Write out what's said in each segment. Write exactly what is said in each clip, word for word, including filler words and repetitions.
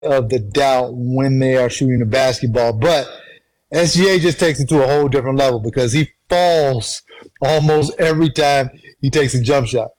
of the doubt when they are shooting the basketball. But S G A just takes it to a whole different level because he falls almost every time he takes a jump shot.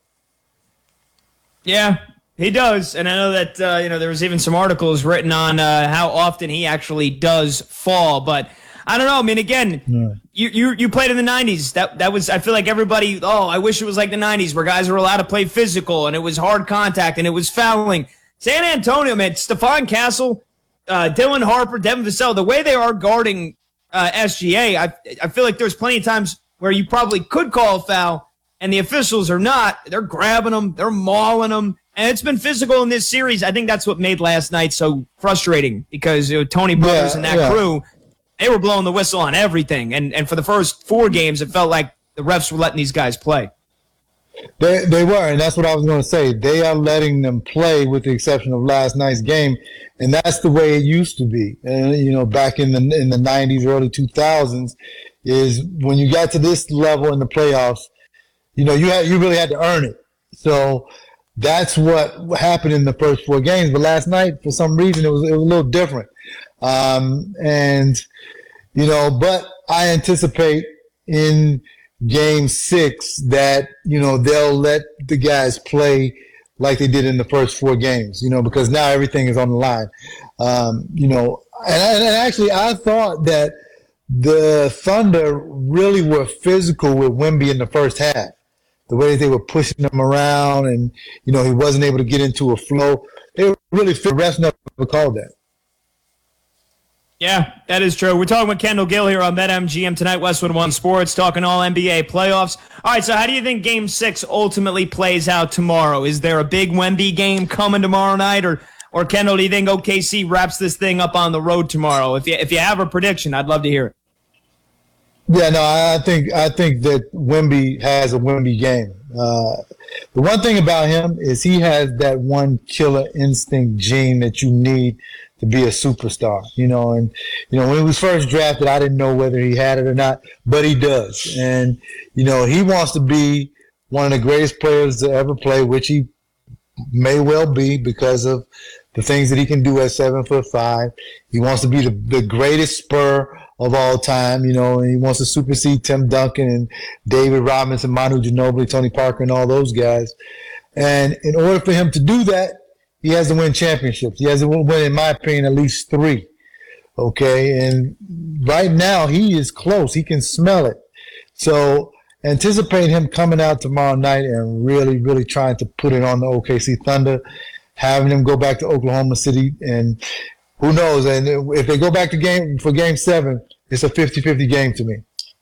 Yeah, he does. And I know that uh, you know there was even some articles written on uh, how often he actually does fall. But I don't know. I mean, again, yeah. you, you you played in the nineties. That that was. I feel like everybody. Oh, I wish it was like the nineties where guys were allowed to play physical and it was hard contact and it was fouling. San Antonio, man, Stephon Castle, uh, Dylan Harper, Devin Vassell, the way they are guarding uh, S G A, I I feel like there's plenty of times where you probably could call a foul and the officials are not. They're grabbing them, they're mauling them, and it's been physical in this series. I think that's what made last night so frustrating because you know, Tony Brothers yeah, and that yeah. crew, they were blowing the whistle on everything. And and for the first four games, it felt like the refs were letting these guys play. They they were, and that's what I was going to say. They are letting them play, with the exception of last night's game, and that's the way it used to be. And you know, back in the in the nineties, early two thousands, is when you got to this level in the playoffs, you know, you had you really had to earn it. So that's what happened in the first four games. But last night, for some reason, it was it was a little different. Um, and you know, but I anticipate in Game six that, you know, they'll let the guys play like they did in the first four games, you know, because now everything is on the line. Um, you know, and, and actually I thought that the Thunder really were physical with Wemby in the first half. The way they were pushing him around and, you know, he wasn't able to get into a flow. They were really fit. The rest never called that. Yeah, that is true. We're talking with Kendall Gill here on BetMGM tonight, Westwood One Sports, talking all N B A playoffs. All right, so how do you think Game six ultimately plays out tomorrow? Is there a big Wemby game coming tomorrow night? Or, or Kendall, do you think O K C wraps this thing up on the road tomorrow? If you, if you have a prediction, I'd love to hear it. Yeah, no, I think I think that Wemby has a Wemby game. Uh, the one thing about him is he has that one killer instinct gene that you need to be a superstar, you know, and, you know, when he was first drafted, I didn't know whether he had it or not, but he does. And, you know, he wants to be one of the greatest players to ever play, which he may well be because of the things that he can do at seven foot five. He wants to be the, the greatest Spur of all time, you know, and he wants to supersede Tim Duncan and David Robinson, Manu Ginobili, Tony Parker, and all those guys. And in order for him to do that, he has to win championships. He has to win, in my opinion, at least three. Okay, and right now he is close. He can smell it. So anticipate him coming out tomorrow night and really, really trying to put it on the O K C Thunder, having them go back to Oklahoma City, and who knows? And if they go back to game for Game Seven, it's a fifty-fifty game to me.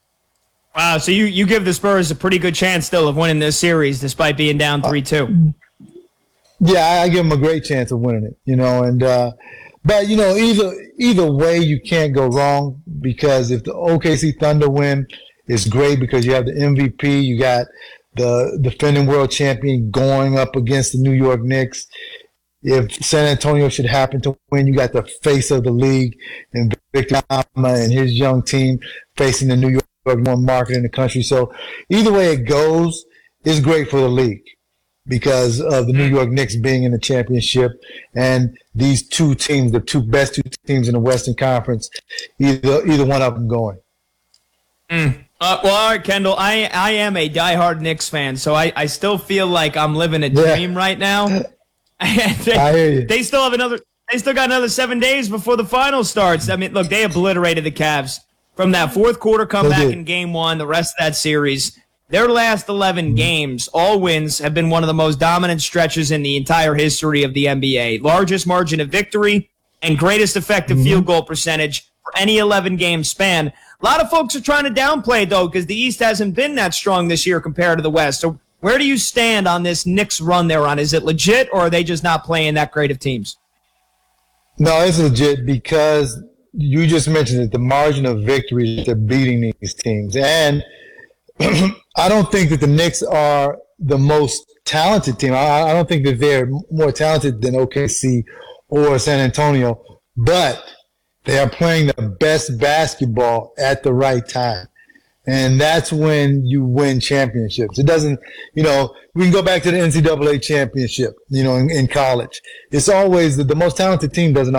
Wow, so you, you give the Spurs a pretty good chance still of winning this series despite being down three two. Yeah, I give them a great chance of winning it, you know, and uh, but you know, either either way, you can't go wrong because if the O K C Thunder win, it's great because you have the M V P, you got the defending world champion going up against the New York Knicks. If San Antonio should happen to win, you got the face of the league and Victor Wembanyama and his young team facing the New York one market in the country. So either way it goes, it's great for the league, because of the New York Knicks being in the championship and these two teams, the two best two teams in the Western Conference, either either one of them going. Mm. Uh, well, all right, Kendall, I, I am a diehard Knicks fan, so I, I still feel like I'm living a dream yeah. right now. they, I hear you. They still have another. They still got another seven days before the final starts. I mean, look, they obliterated the Cavs from that fourth quarter comeback in Game One. The rest of that series. Their last eleven games, all wins, have been one of the most dominant stretches in the entire history of the N B A. Largest margin of victory and greatest effective mm-hmm. field goal percentage for any eleven-game span. A lot of folks are trying to downplay, though, because the East hasn't been that strong this year compared to the West. So where do you stand on this Knicks run they're on? Is it legit, or are they just not playing that great of teams? No, it's legit because you just mentioned it, the margin of victory that they're beating these teams. And I don't think that the Knicks are the most talented team. I, I don't think that they're more talented than O K C or San Antonio, but they are playing the best basketball at the right time. And that's when you win championships. It doesn't, you know, we can go back to the N C double A championship, you know, in, in college. It's always the, the most talented team doesn't